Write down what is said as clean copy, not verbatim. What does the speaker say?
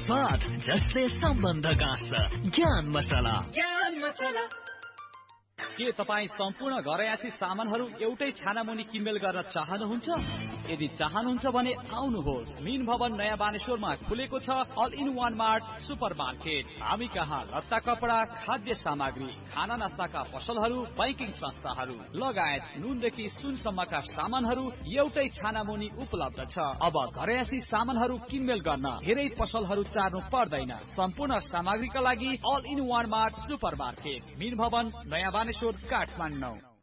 स्वाद जसले सम्बन्ध गाँच्छ। ज्ञान मसला। के तपाईँ सम्पूर्ण घरयासी सामानहरू एउटै छानामुनि किनमेल गर्न चाहनुहुन्छ? यदि चाहनुहुन्छ भने आउनुहोस्, मीन भवन नयाँ बानेश्वरमा खुलेको छ all in one mart super market. हामी कहाँ लत्ता कपडा, खाद्य सामग्री, खाना नास्ताका पसलहरू, बैंकिङ संस्थाहरू लगायत नुनदेखि सुनसम्मका सामानहरू एउटै छानामुनि उपलब्ध छ। अब घरयासी सामानहरू किनमेल गर्न धेरै पसलहरू चार्नु पर्दैन। सम्पूर्ण सामग्रीका लागि all in one mart super market, मीन भवन नयाँ बानेश्वर, काठमाडौँ।